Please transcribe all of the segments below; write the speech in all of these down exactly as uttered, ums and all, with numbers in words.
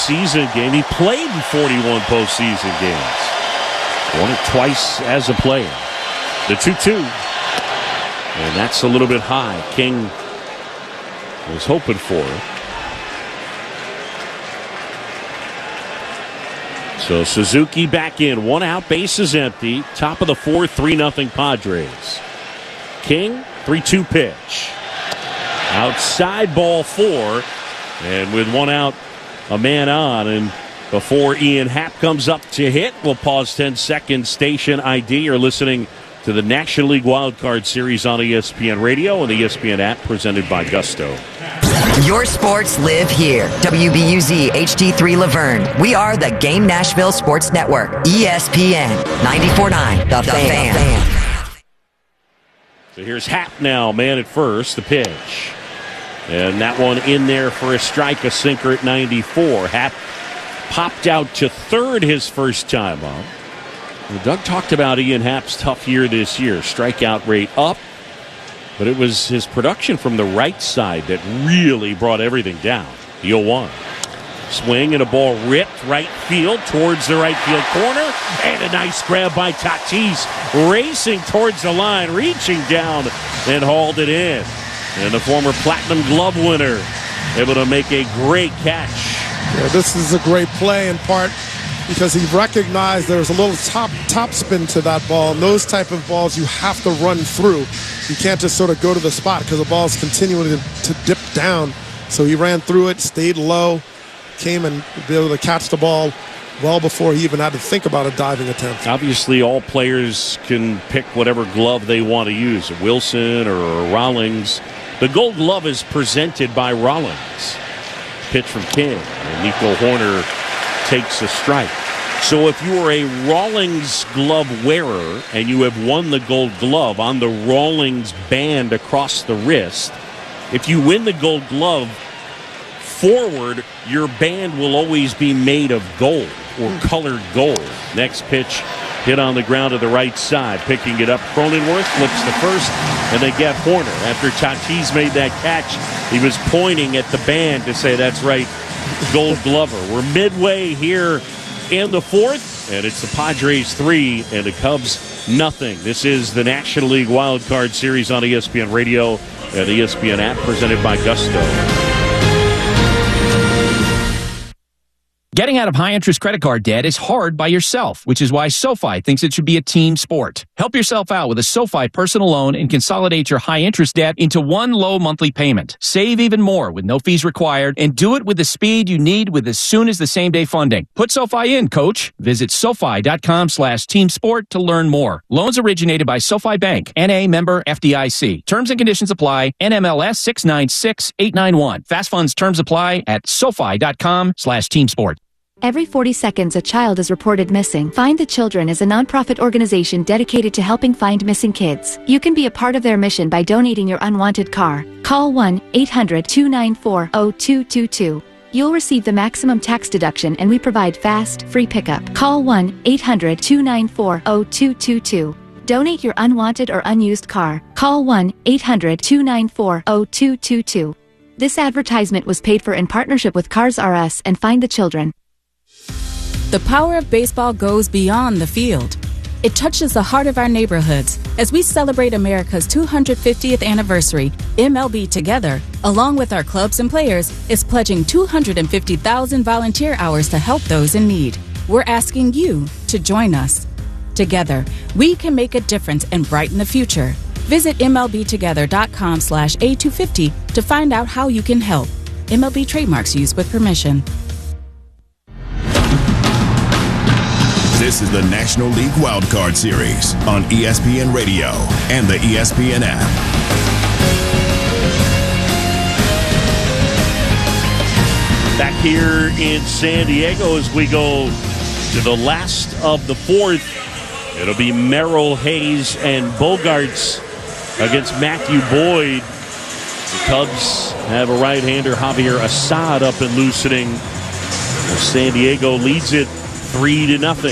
postseason game. He played in forty-one postseason games. Won it twice as a player. The two two. And that's a little bit high. King was hoping for it. So Suzuki back in. One out, bases empty. Top of the fourth, three nothing Padres. King, three two pitch. Outside, ball four. And with one out, a man on. And before Ian Happ comes up to hit, we'll pause ten seconds. Station I D. You're listening to the National League Wild Card Series on E S P N Radio and the E S P N app, presented by Gusto. Your sports live here. W B U Z H D three Laverne. We are the Game Nashville Sports Network. E S P N ninety-four point nine. The, the fan. fan. So here's Happ now, man at first, the pitch. And that one in there for a strike, a sinker at ninety-four. Happ popped out to third his first time up. Well, Doug talked about Ian Happ's tough year this year. Strikeout rate up. But it was his production from the right side that really brought everything down. The oh one. Swing and a ball ripped right field towards the right field corner. And a nice grab by Tatis. Racing towards the line, reaching down and hauled it in. And the former Platinum Glove winner able to make a great catch. Yeah, this is a great play in part because he recognized there was a little top top spin to that ball. And those type of balls you have to run through. You can't just sort of go to the spot because the ball is continuing to, to dip down. So he ran through it, stayed low, came and be able to catch the ball well before he even had to think about a diving attempt. Obviously, all players can pick whatever glove they want to use, a Wilson or a Rawlings. The Gold Glove is presented by Rawlings. Pitch from King. And Nico Horner takes a strike. So if you are a Rawlings glove wearer and you have won the Gold Glove on the Rawlings band across the wrist, if you win the Gold Glove forward, your band will always be made of gold or colored gold. Next pitch hit on the ground to the right side. Picking it up, Cronenworth flips the first, and they get Horner. After Tatis made that catch, he was pointing at the band to say, that's right, Gold Glover. We're midway here in the fourth, and it's the Padres three and the Cubs nothing. This is the National League Wild Card Series on E S P N Radio and the E S P N app, presented by Gusto. Getting out of high-interest credit card debt is hard by yourself, which is why SoFi thinks it should be a team sport. Help yourself out with a SoFi personal loan and consolidate your high-interest debt into one low monthly payment. Save even more with no fees required, and do it with the speed you need with as soon as the same-day funding. Put SoFi in, coach. Visit SoFi.com slash team sport to learn more. Loans originated by SoFi Bank, N A member F D I C. Terms and conditions apply. N M L S six nine six eight nine one. Fast funds terms apply at SoFi.com slash team sport. Every forty seconds, a child is reported missing. Find the Children is a nonprofit organization dedicated to helping find missing kids. You can be a part of their mission by donating your unwanted car. Call one eight hundred two nine four zero two two two. You'll receive the maximum tax deduction, and we provide fast, free pickup. Call one eight hundred two nine four zero two two two. Donate your unwanted or unused car. Call one eight hundred two nine four zero two two two. This advertisement was paid for in partnership with Cars R Us and Find the Children. The power of baseball goes beyond the field. It touches the heart of our neighborhoods. As we celebrate America's two hundred fiftieth anniversary, M L B Together, along with our clubs and players, is pledging two hundred fifty thousand volunteer hours to help those in need. We're asking you to join us. Together, we can make a difference and brighten the future. Visit M L B together dot com slash A two fifty to find out how you can help. M L B trademarks used with permission. This is the National League Wild Card Series on E S P N Radio and the E S P N app. Back here in San Diego as we go to the last of the fourth. It'll be Merrill, Hayes, and Bogarts against Matthew Boyd. The Cubs have a right-hander, Javier Assad, up and loosening. San Diego leads it three to nothing.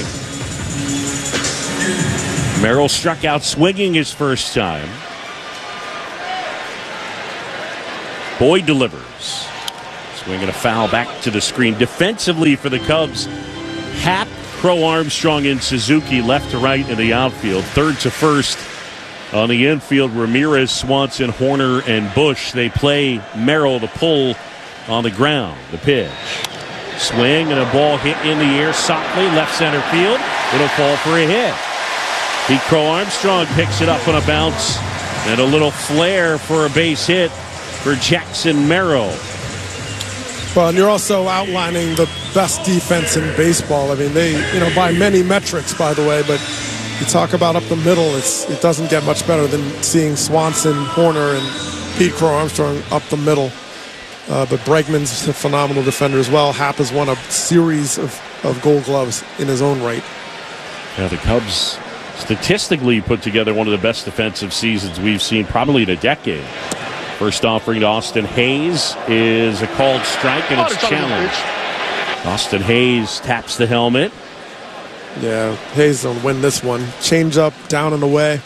Merrill struck out swinging his first time. Boyd delivers. Swinging a foul back to the screen. Defensively for the Cubs, Happ, Crow, Armstrong, and Suzuki left to right in the outfield. Third to first on the infield, Ramirez, Swanson, Horner, and Bush. They play Merrill to pull on the ground. The pitch. Swing and a ball hit in the air softly, left center field. It'll fall for a hit. Pete Crow Armstrong picks it up on a bounce, and a little flare for a base hit for Jackson Merrill. Well, and you're also outlining the best defense in baseball. I mean, they, you know, by many metrics, by the way, but you talk about up the middle, it's, it doesn't get much better than seeing Swanson, Horner, and Pete Crow Armstrong up the middle. Uh, but Bregman's a phenomenal defender as well. Happ has won a series of, of Gold Gloves in his own right. Yeah, the Cubs statistically put together one of the best defensive seasons we've seen probably in a decade. First offering to Austin Hayes is a called strike, and it's challenged. Austin Hayes taps the helmet. Yeah, Hayes will win this one. Change up, down and away.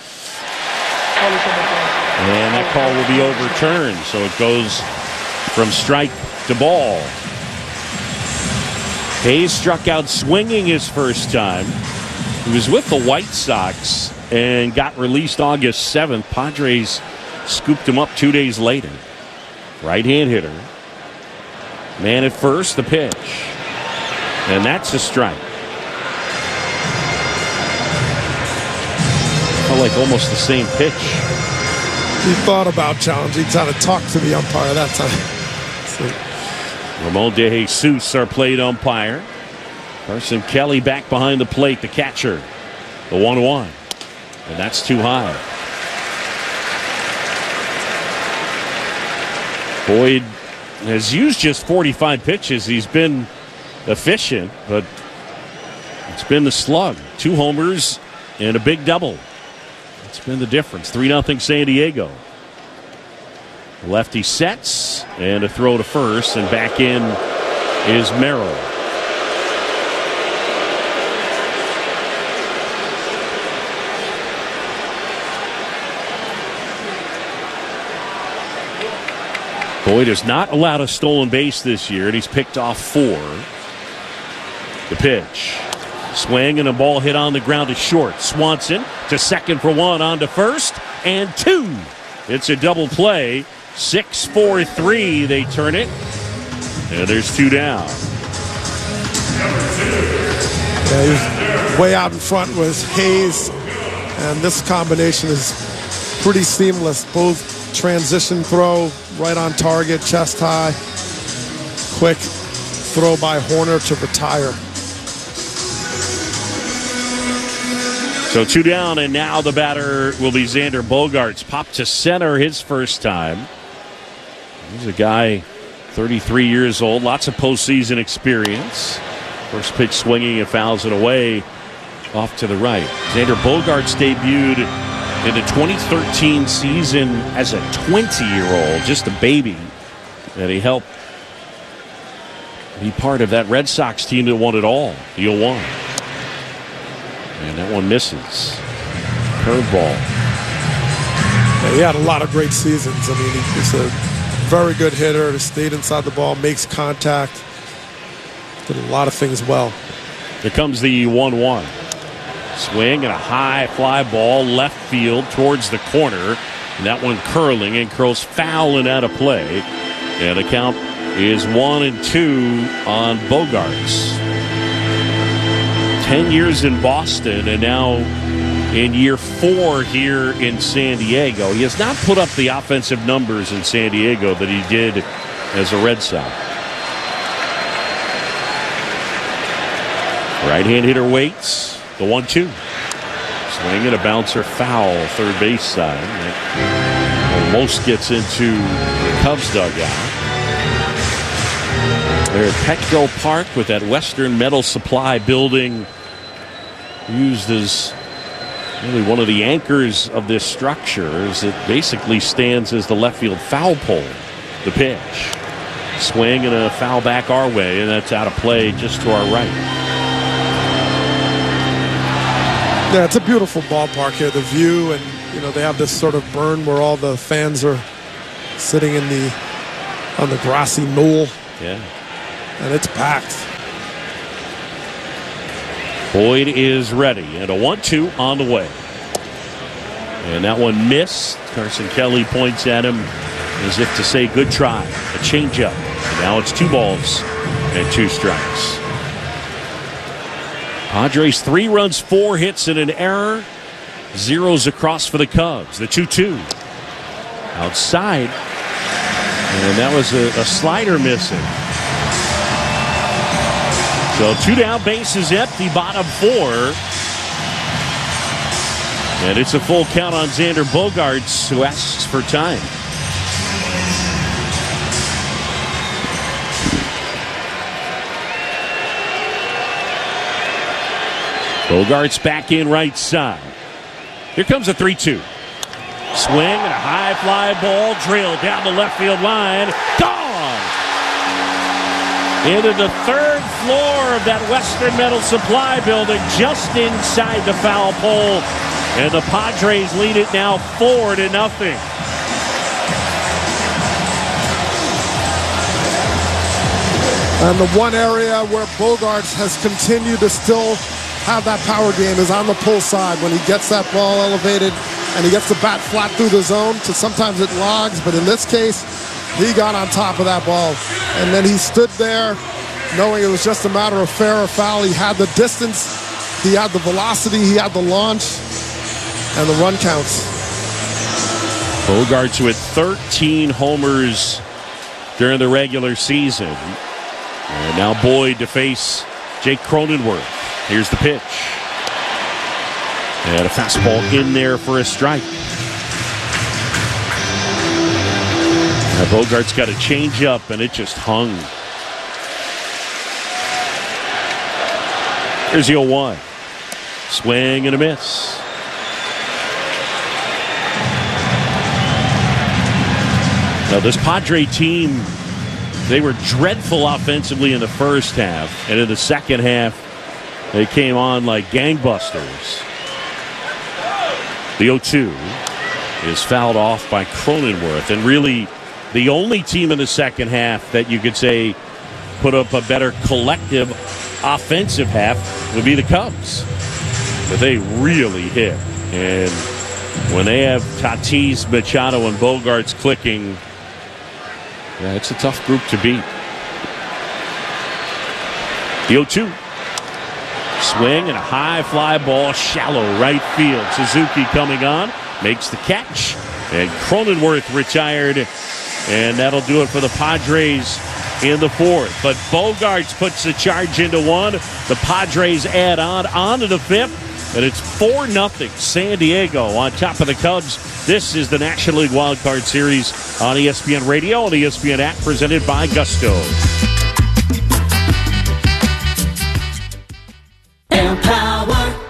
And that call will be overturned, so it goes from strike to ball. Hayes struck out swinging his first time. He was with the White Sox and got released August seventh. Padres scooped him up two days later. Right-hand hitter. Man at first, the pitch. And that's a strike. Felt like almost the same pitch. He thought about challenging. He tried to talk to the umpire that time. Ramon De Jesus, our plate umpire. Carson Kelly back behind the plate, the catcher. The one one. And that's too high. Boyd has used just forty-five pitches. He's been efficient, but it's been the slug. Two homers and a big double. That's been the difference. three nothing San Diego. Lefty sets, and a throw to first, and back in is Merrill. Boyd has not allowed a stolen base this year, and he's picked off four. The pitch. Swing and a ball hit on the ground to short. Swanson to second for one, on to first, and two. It's a double play. Six, four, three, they turn it. And there's two down. Yeah, he was way out in front was Hayes. And this combination is pretty seamless. Both transition throw, right on target, chest high. Quick throw by Horner to retire. So two down, and now the batter will be Xander Bogaerts. Popped to center his first time. He's a guy, thirty-three years old, lots of postseason experience. First pitch swinging and fouls it away off to the right. Xander Bogaerts debuted in the twenty thirteen season as a twenty-year-old, just a baby. And he helped be part of that Red Sox team that won it all, the oh one. And that one misses. Curveball. Yeah, he had a lot of great seasons. I mean, he's a very good hitter. Stayed inside the ball, makes contact. Did a lot of things well. Here comes the one one. Swing and a high fly ball left field towards the corner. And that one curling and curls foul and out of play. And the count is one and two on Bogaerts. Ten years in Boston and now in year four here in San Diego. He has not put up the offensive numbers in San Diego that he did as a Red Sox. Right-hand hitter waits. The one two. Swing and a bouncer foul third base side. That almost gets into the Cubs dugout. They're at Petco Park with that Western Metal Supply building used as really one of the anchors of this structure, as it basically stands as the left field foul pole. The pitch. Swing and a foul back our way, and that's out of play just to our right. Yeah, it's a beautiful ballpark here. The view, and you know they have this sort of burn where all the fans are sitting in the on the grassy knoll. Yeah. And it's packed. Boyd is ready, and a one two on the way. And that one missed. Carson Kelly points at him as if to say, good try. A changeup. Now it's two balls and two strikes. Padres three runs, four hits, and an error. Zeros across for the Cubs. The two two. Outside. And that was a, a slider missing. So two down, bases empty, bottom four. And it's a full count on Xander Bogaerts, who asks for time. Bogaerts back in right side. Here comes a three two. Swing and a high fly ball drilled down the left field line. Gone! Into the third floor of that Western Metal Supply building, just inside the foul pole. And the Padres lead it now four to nothing. And the one area where Bogaerts has continued to still have that power game is on the pull side when he gets that ball elevated and he gets the bat flat through the zone. So sometimes it logs, but in this case, he got on top of that ball. And then he stood there knowing it was just a matter of fair or foul. He had the distance, he had the velocity, he had the launch, and the run counts. Bogaerts with thirteen homers during the regular season. And now Boyd to face Jake Cronenworth. Here's the pitch. And a fastball in there for a strike. Now Bogaerts got a changeup, and it just hung. Here's the oh one. Swing and a miss. Now this Padre team, they were dreadful offensively in the first half, and in the second half, they came on like gangbusters. The oh two is fouled off by Cronenworth, and really the only team in the second half that you could say put up a better collective offensive half would be the Cubs. But they really hit. And when they have Tatis, Machado, and Bogaerts clicking, yeah, it's a tough group to beat. The oh two. Swing and a high fly ball, shallow right field. Suzuki coming on, makes the catch. And Cronenworth retired. And that'll do it for the Padres in the fourth. But Bogaerts puts the charge into one. The Padres add on, on to the fifth. And it's four nothing San Diego on top of the Cubs. This is the National League Wild Card Series on E S P N Radio and E S P N app, presented by Gusto. Empower.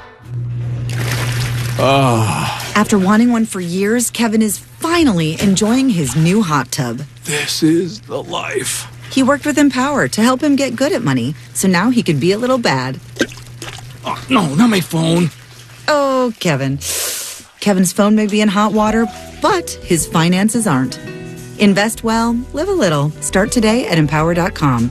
Oh. After wanting one for years, Kevin is finally enjoying his new hot tub. This is the life. He worked with Empower to help him get good at money, so now he could be a little bad. Oh, no, not my phone. Oh, Kevin. Kevin's phone may be in hot water, but his finances aren't. Invest well, live a little. Start today at empower dot com.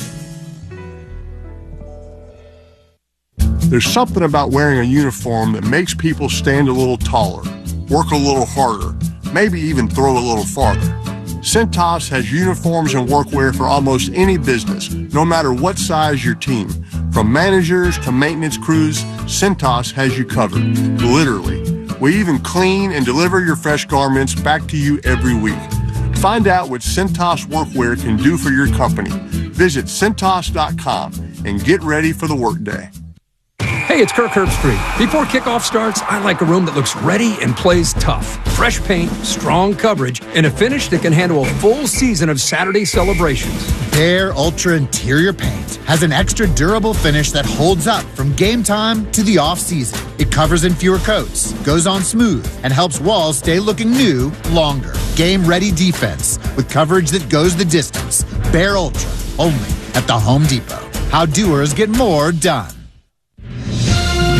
There's something about wearing a uniform that makes people stand a little taller, work a little harder, maybe even throw a little farther. Cintas has uniforms and workwear for almost any business, no matter what size your team. From managers to maintenance crews, Cintas has you covered, literally. We even clean and deliver your fresh garments back to you every week. Find out what Cintas workwear can do for your company. Visit Cintas dot com and get ready for the workday. Hey, it's Kirk Herbstreit. Before kickoff starts, I like a room that looks ready and plays tough. Fresh paint, strong coverage, and a finish that can handle a full season of Saturday celebrations. Behr Ultra Interior Paint has an extra durable finish that holds up from game time to the off-season. It covers in fewer coats, goes on smooth, and helps walls stay looking new longer. Game-ready defense with coverage that goes the distance. Behr Ultra, only at the Home Depot. How doers get more done.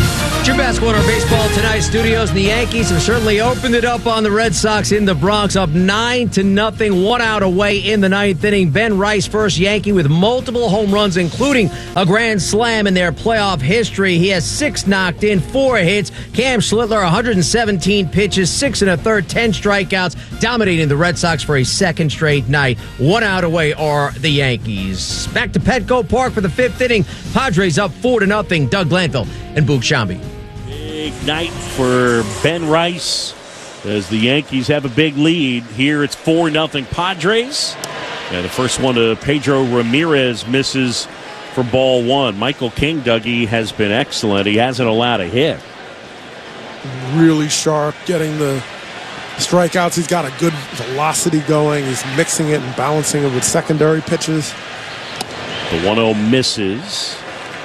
Your best corner of baseball tonight, studios, and the Yankees have certainly opened it up on the Red Sox in the Bronx, up nine to nothing, one out away in the ninth inning. Ben Rice, first Yankee with multiple home runs, including a grand slam in their playoff history. He has six knocked in, four hits. Cam Schlittler, one hundred seventeen pitches, six and a third, ten strikeouts, dominating the Red Sox for a second straight night. One out away are the Yankees. Back to Petco Park for the fifth inning. Padres up four to nothing. Doug Glanville and Boog Shambi. Big night for Ben Rice as the Yankees have a big lead. Here it's four nothing Padres. And the first one to Pedro Ramirez misses for ball one. Michael King, Dougie, has been excellent. He hasn't allowed a hit. Really sharp, getting the strikeouts. He's got a good velocity going. He's mixing it and balancing it with secondary pitches. The one oh misses.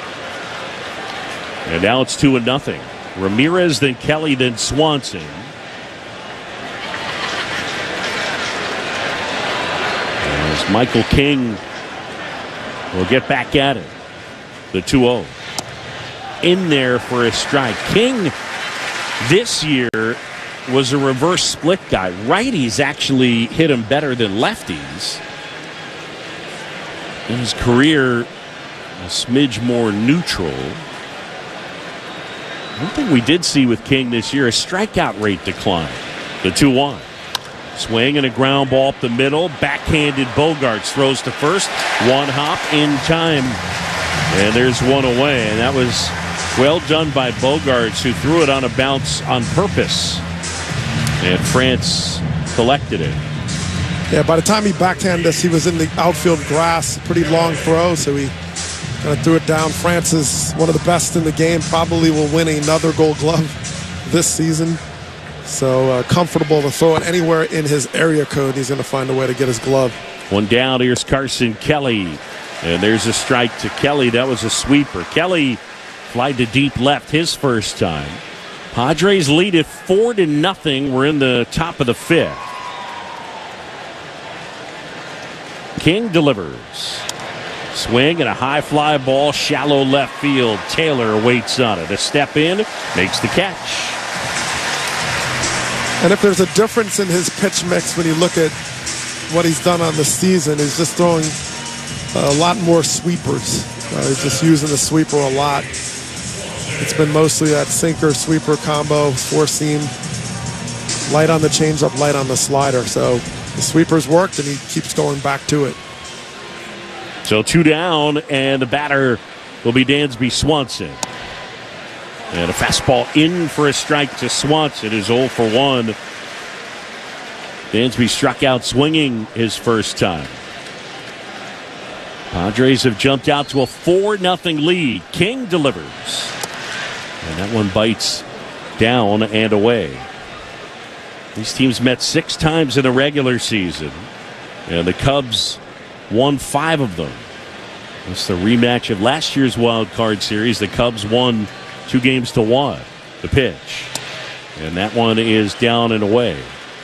And now it's two and nothing. Ramirez, then Kelly, then Swanson. As Michael King will get back at it. The two oh. In there for a strike. King this year was a reverse split guy. Righties actually hit him better than lefties. In his career, a smidge more neutral. One thing we did see with King this year, a strikeout rate decline. The two one. Swing and a ground ball up the middle. Backhanded Bogaerts throws to first. One hop in time. And there's one away. And that was well done by Bogaerts, who threw it on a bounce on purpose. And France collected it. Yeah, by the time he backhanded us, he was in the outfield grass. Pretty long throw, so he kind of threw it down. France is one of the best in the game. Probably will win another Gold Glove this season. So uh, comfortable to throw it anywhere in his area code. He's going to find a way to get his glove. One down. Here's Carson Kelly. And there's a strike to Kelly. That was a sweeper. Kelly flied to deep left his first time. Padres lead it four to nothing. We're in the top of the fifth. King delivers. Swing and a high fly ball, shallow left field. Taylor waits on it. A step in, makes the catch. And if there's a difference in his pitch mix when you look at what he's done on the season, he's just throwing a lot more sweepers. Uh, he's just using the sweeper a lot. It's been mostly that sinker-sweeper combo, four-seam, light on the changeup, light on the slider. So the sweepers worked, and he keeps going back to it. So two down, and the batter will be Dansby Swanson. And a fastball in for a strike to Swanson is oh for one. Dansby struck out swinging his first time. Padres have jumped out to a four nothing lead. King delivers. And that one bites down and away. These teams met six times in the regular season. And the Cubs won five of them. It's the rematch of last year's wild card series. The Cubs won two games to one. The pitch. And that one is down and away.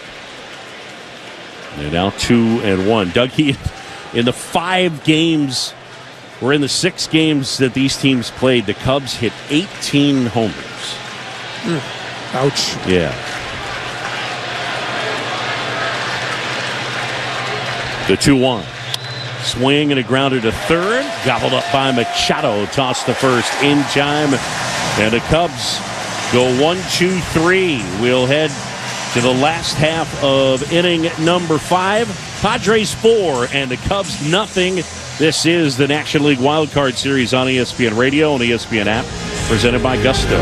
And now two and one. Dougie, in the five games, or in the six games that these teams played, the Cubs hit eighteen homers. Mm. Ouch. Yeah. The two one. Swing and a grounder to third. Gobbled up by Machado. Tossed to first in time. And the Cubs go one, two, three. We'll head to the last half of inning number five. Padres four and the Cubs nothing. This is the National League Wild Card Series on E S P N Radio and E S P N app, presented by Gusto.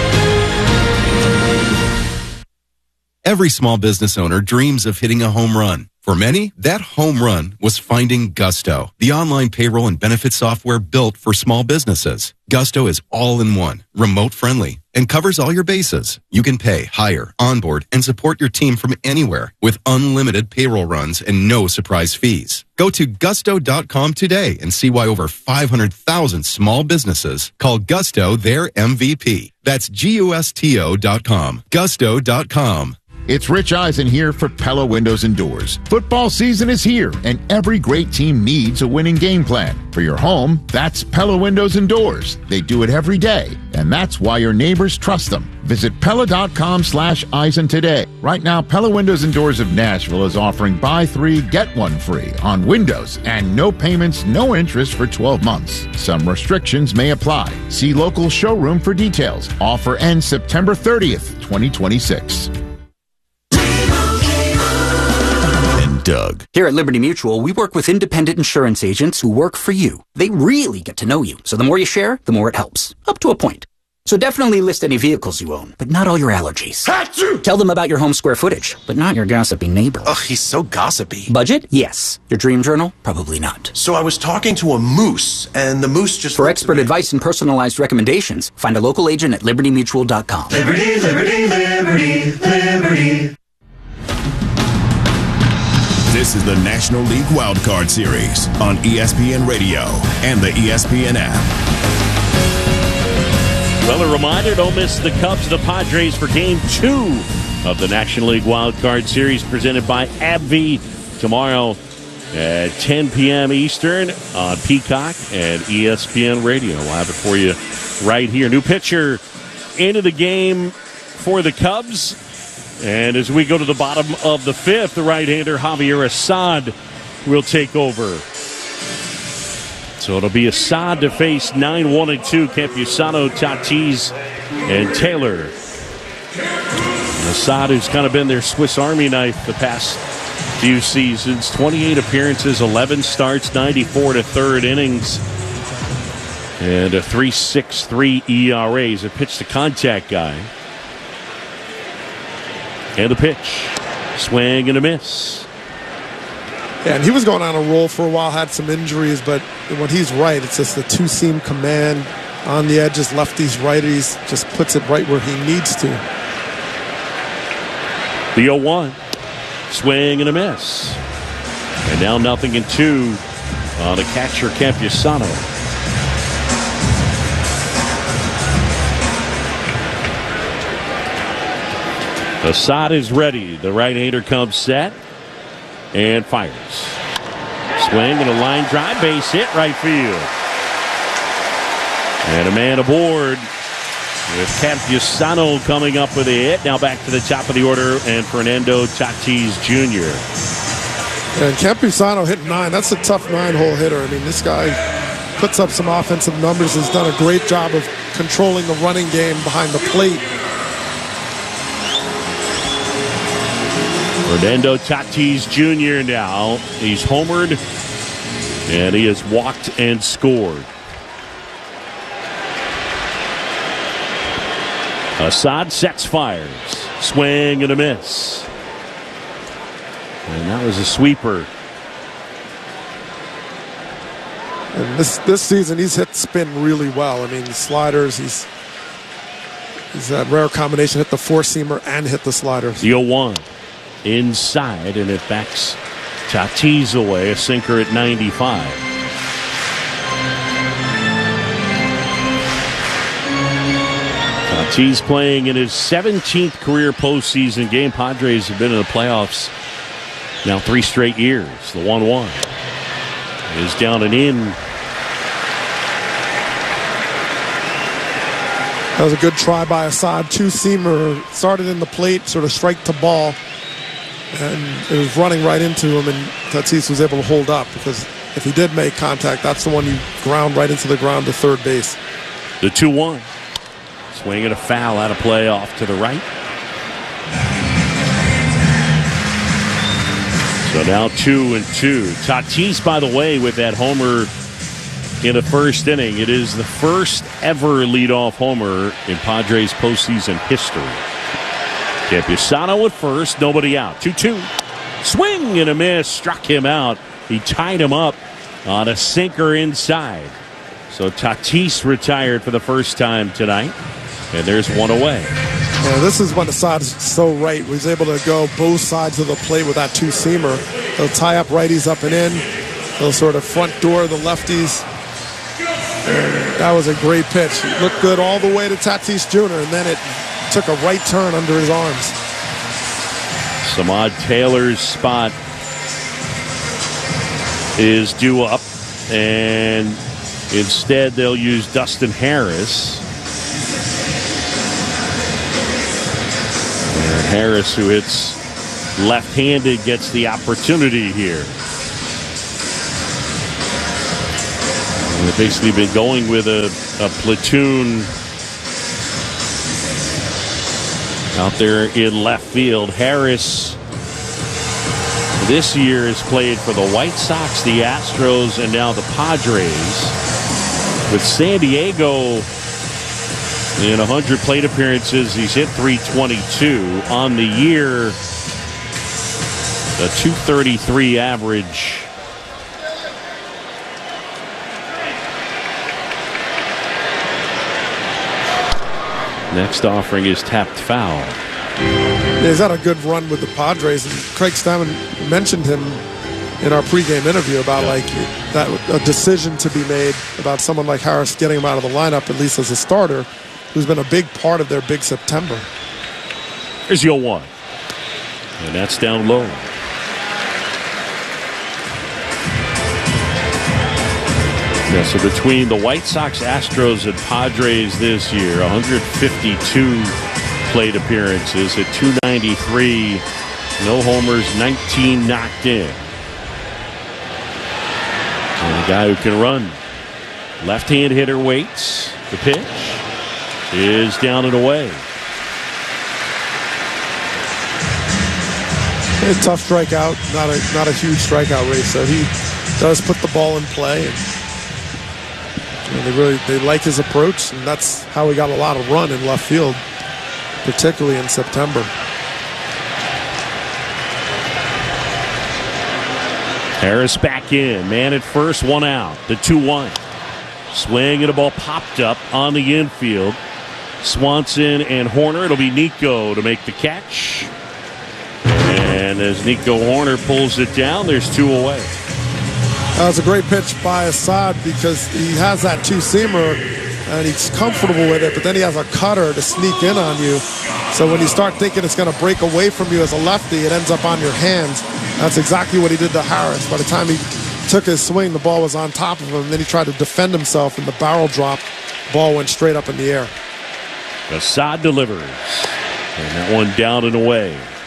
Every small business owner dreams of hitting a home run. For many, that home run was finding Gusto, the online payroll and benefit software built for small businesses. Gusto is all-in-one, remote-friendly, and covers all your bases. You can pay, hire, onboard, and support your team from anywhere with unlimited payroll runs and no surprise fees. Go to gusto dot com today and see why over five hundred thousand small businesses call Gusto their M V P. That's G U S T O dot com. Gusto dot com. It's Rich Eisen here for Pella Windows and Doors. Football season is here, and every great team needs a winning game plan. For your home, that's Pella Windows and Doors. They do it every day, and that's why your neighbors trust them. Visit Pella.com slash Eisen today. Right now, Pella Windows and Doors of Nashville is offering buy three, get one free on windows and no payments, no interest for twelve months. Some restrictions may apply. See local showroom for details. Offer ends September thirtieth, twenty twenty-six. Doug. Here at Liberty Mutual, we work with independent insurance agents who work for you. They really get to know you, so the more you share, the more it helps. Up to a point. So definitely list any vehicles you own, but not all your allergies. Achoo! Tell them about your home square footage, but not your gossipy neighbor. Ugh, he's so gossipy. Budget? Yes. Your dream journal? Probably not. So I was talking to a moose, and the moose just... For expert advice and personalized recommendations, find a local agent at liberty mutual dot com. Liberty, liberty, liberty, liberty. This is the National League Wildcard Series on E S P N Radio and the E S P N app. Well, a reminder, don't miss the Cubs, the Padres for Game two of the National League Wildcard Series presented by AbbVie tomorrow at ten p.m. Eastern on Peacock and E S P N Radio. We'll have it for you right here. New pitcher into the game for the Cubs. And as we go to the bottom of the fifth, the right-hander Javier Assad will take over. So it'll be Assad to face nine one and two, Campusano, Tatis, and Taylor. And Assad, who's kind of been their Swiss Army knife the past few seasons, twenty-eight appearances, eleven starts, ninety-four to third innings, and a three point six three E R A. He's a pitch-to-contact guy. And the pitch. Swing and a miss. Yeah, and he was going on a roll for a while, had some injuries, but when he's right, it's just the two-seam command on the edges, lefties, righties, just puts it right where he needs to. The oh one. Swing and a miss. And now nothing in two on the catcher, Campusano. Assad is ready. The right-hander comes set and fires. Swing and a line drive, base hit, right field. And a man aboard with Campusano coming up with a hit. Now back to the top of the order, and Fernando Tatis Junior And Campusano hit nine. That's a tough nine-hole hitter. I mean, this guy puts up some offensive numbers, has done a great job of controlling the running game behind the plate. Fernando Tatis Junior now. He's homered, and he has walked and scored. Assad sets, fires. Swing and a miss. And that was a sweeper. And this this season, he's hit spin really well. I mean, the sliders, he's he's that rare combination, hit the four-seamer and hit the sliders. The oh one. Inside, and it backs Tatis away, a sinker at ninety-five. Tatis playing in his seventeenth career postseason game. Padres have been in the playoffs now three straight years. The one one is down and in. That was a good try by Assad. Two-seamer, started in the plate, sort of strike to ball. And it was running right into him, and Tatis was able to hold up, because if he did make contact, that's the one you ground right into the ground to third base. The two one. Swing and a foul out of play off to the right. So now two and two. Tatis, by the way, with that homer in the first inning. It is the first ever leadoff homer in Padres postseason history. Campusano at first, nobody out. two two. Swing and a miss, struck him out. He tied him up on a sinker inside. So Tatis retired for the first time tonight. And there's one away. Yeah, this is when Assad is so right. He was able to go both sides of the plate with that two-seamer. He'll tie up righties up and in. He'll sort of front door the lefties. And that was a great pitch. It looked good all the way to Tatis Junior, and then it took a right turn under his arms. Samad Taylor's spot is due up, and instead they'll use Dustin Harris. And Harris, who hits left-handed, gets the opportunity here. And they've basically been going with a, a platoon out there in left field. Harris this year has played for the White Sox, the Astros, and now the Padres. With San Diego in one hundred plate appearances, he's hit three twenty-two. On the year, a two thirty-three average. Next offering is tapped foul. Yeah, he's had a good run with the Padres, and Craig Stammen mentioned him in our pregame interview about like that a decision to be made about someone like Harris getting him out of the lineup, at least as a starter, who's been a big part of their big September. Here's your one, and that's down low. Yeah, so between the White Sox, Astros, and Padres this year, one hundred fifty-two plate appearances at two ninety-three, no homers, nineteen knocked in. And a guy who can run. Left-hand hitter waits. The pitch is down and away. A tough strikeout, not a not a huge strikeout rate, so he does put the ball in play. And And they really they like his approach, and that's how he got a lot of run in left field, particularly in September. Harris back in, man at first, one out, the two one. Swing and a ball popped up on the infield. Swanson and Horner, it'll be Nico to make the catch. And as Nico Horner pulls it down, there's two away. That was a great pitch by Assad because he has that two-seamer and he's comfortable with it, but then he has a cutter to sneak in on you. So when you start thinking it's going to break away from you as a lefty, it ends up on your hands. That's exactly what he did to Harris. By the time he took his swing, the ball was on top of him. Then he tried to defend himself, and the barrel dropped. Ball went straight up in the air. Assad delivers. And that one down and away.